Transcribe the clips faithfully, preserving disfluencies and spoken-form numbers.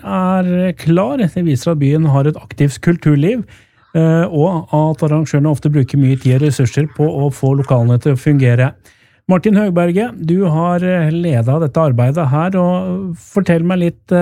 er klar. Det viser at byen har et aktivt kulturliv, og at arrangørene ofte bruker mye tid og ressurser på å få lokalene til å fungere. Martin Høgberget, du har ledet dette arbeidet her, og fortell meg litt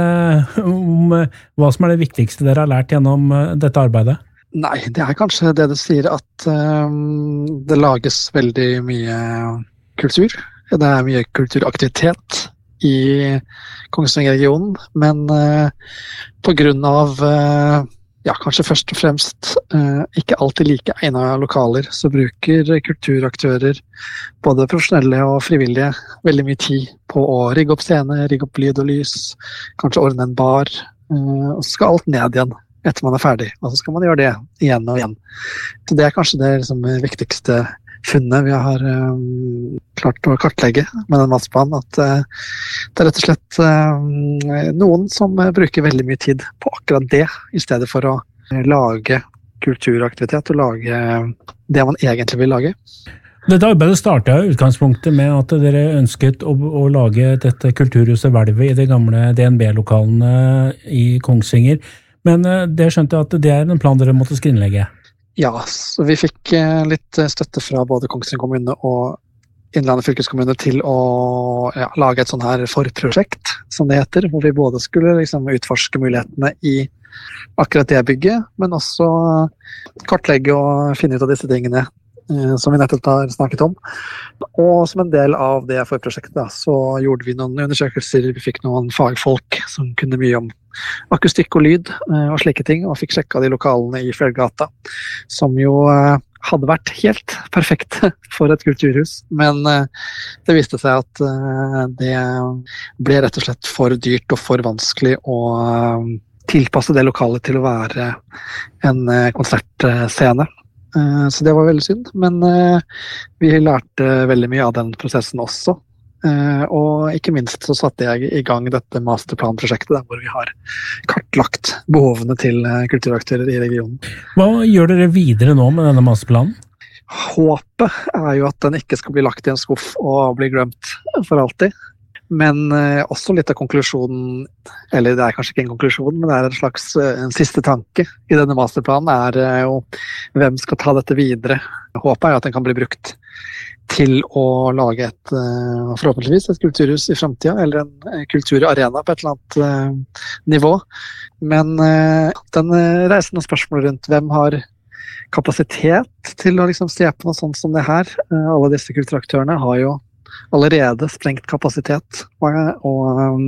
om hva som er det viktigste dere har lært gjennom dette arbeidet. Nei, det er kanskje det du sier, at um, det lages veldig mye kultur. Det er mye kulturaktivitet i Kongsvinger-regionen, men uh, på grunn av uh, ja, kanskje først og fremst uh, ikke alltid like egnet lokaler, så bruker kulturaktører, både profesjonelle og frivillige, veldig mye tid på å rigge opp scene, rigge opp lyd og lys, kanskje ordne en bar, uh, og så skal alt ned igjen etter man er ferdig, og så skal man gjøre det igjen og igjen. Så det er kanskje det liksom, viktigste funnet vi har um, klart å kartlegge med den masterplanen, at uh, det er rett og slett uh, noen som uh, bruker veldig mye tid på akkurat det, i stedet for å uh, lage kulturaktivitet og lage uh, det man egentlig vil lage. Dette arbeidet startet i utgangspunktet med at dere ønsket å, å lage dette kulturhuset Hvelvet i de gamle D N B-lokalene i Kongsvinger, men uh, det skjønte jeg at det er en plan dere måtte skrinlegge. Ja, så vi fikk litt støtte fra både Kongsvinger kommune og Innlandet fylkeskommune til å ja, lage et sånn her forprosjekt, som det heter, hvor vi både skulle liksom, utforske mulighetene i akkurat det bygget, men også kartlegge og finne ut av disse tingene eh, som vi nettopp har snakket om. Og som en del av det forprosjektet da, så gjorde vi noen undersøkelser, vi fikk noen fagfolk som kunne mye om akustikk og lyd og slike ting, og fikk sjekka de lokalene i Fjellgata, som jo hadde vært helt perfekt for et kulturhus, men det viste seg at det ble rett og slett for dyrt og for vanskelig å tilpasse det lokalet til å være en konsertscene. Så det var veldig synd, men vi lærte veldig mye av den prosessen også. Uh, og ikke minst så satte jeg i gang dette masterplanprosjektet der, hvor vi har kartlagt behovene til uh, kulturaktører i regionen. Hva gjør dere videre nå med denne masterplanen? Håpet er jo at den ikke skal bli lagt i en skuff og bli glemt for alltid. Men uh, også litt av konklusjonen, eller det er kanskje ikke en konklusjon, men det er en slags uh, en siste tanke i denne masterplanen, er uh, jo hvem skal ta dette videre. Håpet er jo at den kan bli brukt til å lage et, forhåpentligvis et kulturhus i fremtiden, eller en kulturarena på et eller annet uh, nivå. Men uh, den reisende spørsmålet rundt hvem har kapasitet til å liksom se på noe sånt som det her. Uh, alle disse kulturaktørene har jo allerede sprengt kapasitet, og, og um,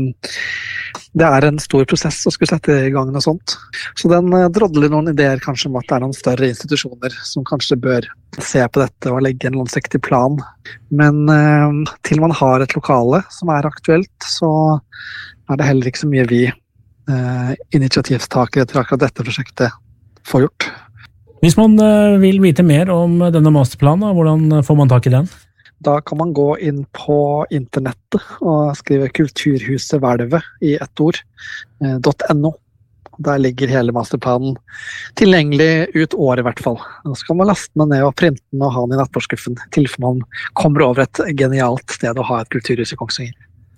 det er en stor prosess å skulle sette i gang noe sånt. Så den uh, drodler noen ideer kanskje om at det er noen større institusjoner som kanskje bør se på dette og legge en langsiktig plan. Men uh, til man har et lokale som er aktuelt, så er det heller ikke så mye vi uh, initiativtakere til akkurat dette prosjektet får gjort. Hvis man uh, vil vite mer om denne masterplanen, hvordan får man tak i den? Da kan man gå inn på internettet og skrive Kulturhuset Hvelvet i ett ord, eh, .no. Der ligger hele masterplanen tilgjengelig ut året i hvert fall. Da skal man laste den ned og printe den og ha den i nattbordskuffen, til man kommer over et genialt sted å ha et kulturhus i Kongsvinger.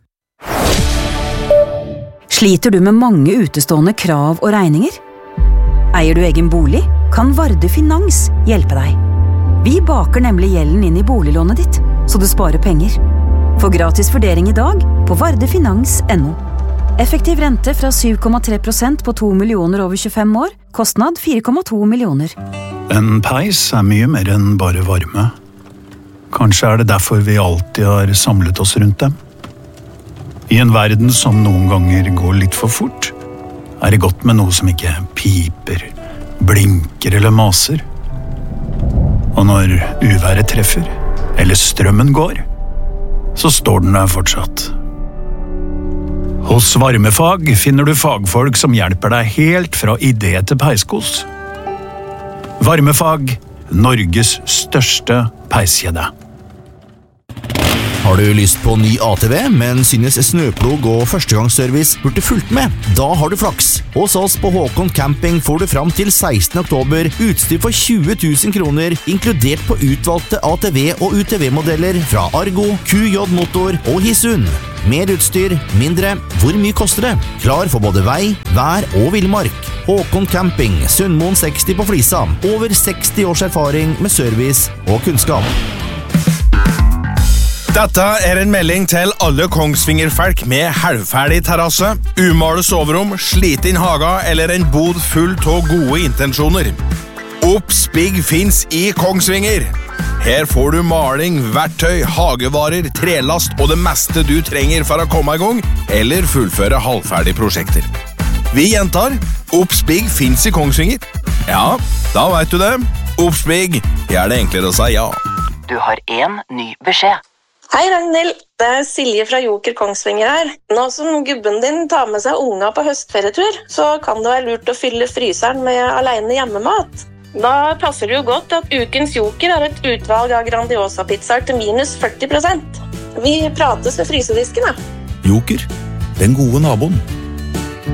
Sliter du med mange utestående krav og regninger? Eier du egen bolig? Kan Varde Finans hjelpe deg? Vi baker nemlig gjelden inn i boliglånet ditt, så du sparer penger. Få gratis vurdering i dag på vardefinans punktum no. Effektiv rente fra syv komma tre prosent på to millioner over tjuefem år, kostnad fire komma to millioner. En peis er mye mer enn bare varme. Kanskje er det derfor vi alltid har samlet oss rundt dem. I en verden som noen ganger går litt for fort, er det godt med noe som ikke piper, blinker eller maser. Og når uværet treffer, eller strømmen går, så står den der fortsatt. Hos Varmefag finner du fagfolk som hjelper deg helt fra idé til peiskos. Varmefag, Norges største peiskjede. Har du lyst på ny A T V, men synes snøplog og førstegangsservice burde fulgt med? Da har du flaks. Hos oss på Håkon Camping får du fram til sekstende oktober utstyr for tjue tusen kroner, inkludert på utvalgte A T V og U T V-modeller fra Argo, Q J Motor og Hisun. mer utstyr, mindre. Hvor mye koster det? Klar for både vei, vær og villmark. Håkon Camping, Sundmoen seksti på Flisa. Over seksti års erfaring med service og kunnskap. Dette er en melding til alle Kongsvinger-folk med halvferdig terrasse, umale soverom, slite inn haga eller en bod full av gode intensjoner. Oppspigg finnes i Kongsvinger. Her får du maling, verktøy, hagevarer, trelast og det meste du trenger for å komme i gang eller fullføre halvferdige prosjekter. Vi gjentar, Oppspigg finnes i Kongsvinger. Ja, da vet du det. Oppspigg gjør det enklere å si ja. Du har en ny beskjed. Hei Ragnhild, det er Silje fra Joker Kongsvinger her. Nå som gubben din tar med seg unga på høstferietur, så kan det være lurt å fylle fryseren med alene hjemmemat. Da passer det jo godt at ukens Joker er et utvalg av Grandiosa-pizzaer til minus førti prosent. Vi prates ved frysedisken, da. Joker, den gode naboen.